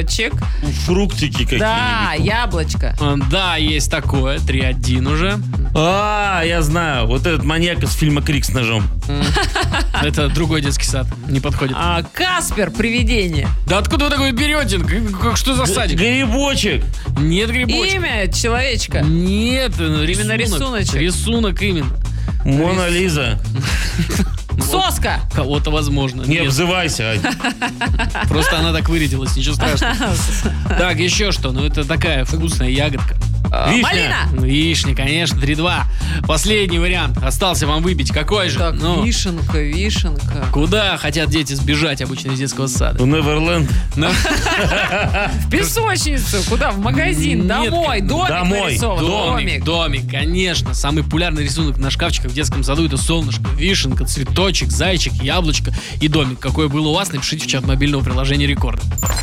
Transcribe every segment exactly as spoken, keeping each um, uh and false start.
грибочек. Фруктики какие-нибудь. Да, яблочко. Да, есть такое. три один уже. А, я знаю. Вот этот маньяк из фильма «Крик с ножом». Это другой детский сад. Не подходит. А, Каспер, привидение. Да откуда вы такое берете? Как- Что за садик? Грибочек. Нет грибочка. Имя человечка. Нет, рисунок. Именно рисуночек. Рисунок именно. Мона Лиза. Соска. Кого-то возможно. Не Нет, обзывайся, Ань. просто она так вырядилась, ничего страшного. Так, еще что? Ну, это такая вкусная ягодка. Вишня. Малина. Вишня, конечно, три два. Последний вариант. Остался вам выбить. Какой же? Так, Ну, вишенка, вишенка. куда хотят дети сбежать обычно из детского сада? В Неверленд. На- В песочницу. Куда? В магазин. Нет, Домой. Домик домой. нарисован. Домик, домик, конечно. Самый популярный рисунок на шкафчиках в детском саду — это солнышко, вишенка, цветочек, зайчик, яблочко и домик. Какой был у вас, напишите в чат мобильного приложения Рекорд.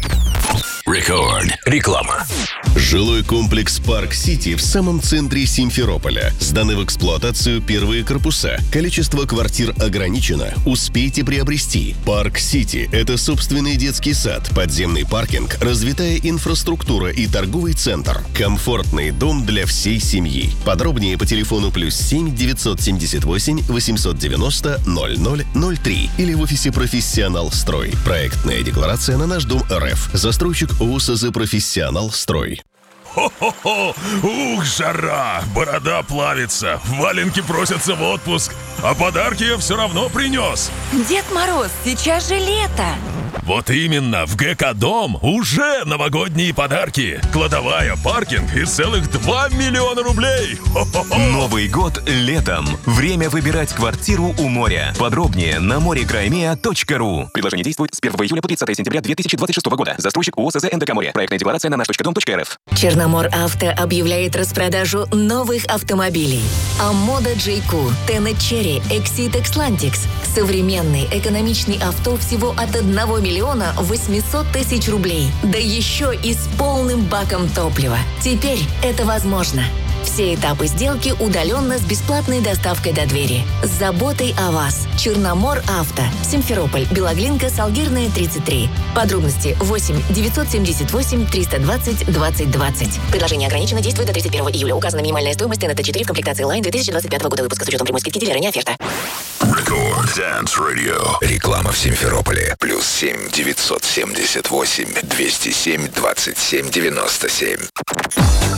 Рекорд. Реклама. Жилой комплекс «Парк Сити» в самом центре Симферополя. Сданы в эксплуатацию первые корпуса. Количество квартир ограничено. Успейте приобрести. «Парк Сити» — это собственный детский сад, подземный паркинг, развитая инфраструктура и торговый центр. Комфортный дом для всей семьи. Подробнее по телефону плюс семь девятьсот семьдесят восемь восемьсот девяносто ноль ноль ноль три или в офисе «Профессионал Строй». Проектная декларация на наш дом РФ. Застройщик ОСЗ «Профессионал Строй». Хо-хо-хо! Ух, жара! Борода плавится, валенки просятся в отпуск, а подарки я все равно принес. Дед Мороз, сейчас же лето. Вот именно, в ГК-дом уже новогодние подарки. Кладовая, паркинг и целых два миллиона рублей. Хо-хо-хо! Новый год летом. Время выбирать квартиру у моря. Подробнее на морекраймеа точка ру. Предложение действует с первого июля по тридцатое сентября две тысячи двадцать шестого года. Застройщик ООО СЗ НДК «Море». Проектная декларация на наш точка дом точка эр эф. Черномор Авто объявляет распродажу новых автомобилей. Амода джей кью, Тенет Черри, Exit Xlantix. Современный, экономичный авто всего от одного миллиона восемьсот тысяч рублей. Да еще и с полным баком топлива. Теперь это возможно. Все этапы сделки удаленно с бесплатной доставкой до двери. С заботой о вас. Черномор Авто. Симферополь, Белоглинка, Салгирная, тридцать три. Подробности восемь девятьсот семьдесят восемь триста двадцать двадцать двадцать. Предложение ограничено, действует до тридцать первого июля. Указана минимальная стоимость эн тэ четыре в комплектации Line две тысячи двадцать пятого года выпуска с учетом прямой скидки дилера, не оферта. Рекорд Dance Radio. Реклама в Симферополе. Плюс семь девятьсот семьдесят восемь двести семь двадцать семь девяносто семь.